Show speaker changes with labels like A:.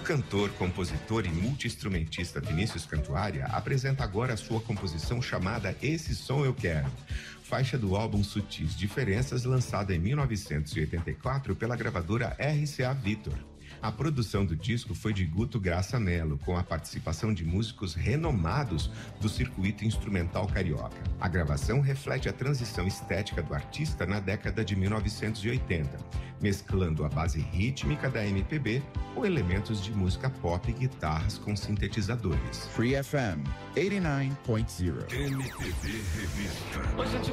A: cantor, compositor e multi-instrumentista Vinícius Cantuária apresenta agora a sua composição chamada Esse Som Eu Quero, faixa do álbum Sutis Diferenças, lançada em 1984 pela gravadora RCA Victor. A produção do disco foi de Guto Graça Mello, com a participação de músicos renomados do circuito instrumental carioca. A gravação reflete a transição estética do artista na década de 1980, mesclando a base rítmica da MPB com elementos de música pop e guitarras com sintetizadores.
B: Free FM 89.0.
C: MPB Revista.